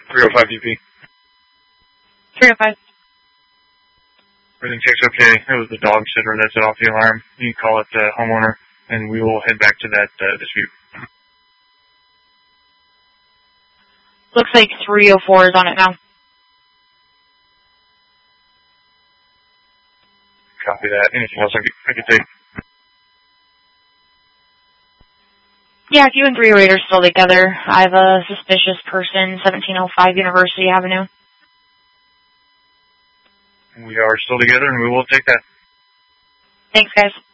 305 DP. 305. Everything checks okay. It was the dog sitter that set off the alarm. You can call it the homeowner, and we will head back to that dispute. Looks like 304 is on it now. Copy that. Anything else I could take? Yeah, you and 308 are still together. I have a suspicious person, 1705 University Avenue. We are still together, and we will take that. Thanks, guys.